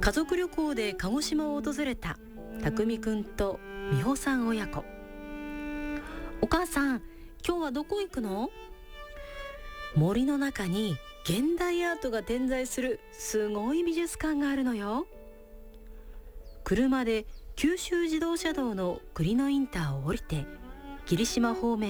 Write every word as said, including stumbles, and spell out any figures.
家族旅行で鹿児島を訪れた匠くんと美穂さん親子。お母さん、今日はどこ行くの？森の中に現代アートが点在するすごい美術館があるのよ。車で九州自動車道の栗野インターを降りて霧島方面